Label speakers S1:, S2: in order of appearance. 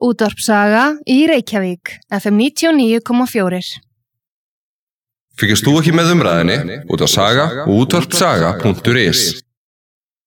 S1: Útvarp Saga í Reykjavík, FM 99,4.
S2: Fylgist þú ekki með umræðinni út á saga og útvarpsaga.is.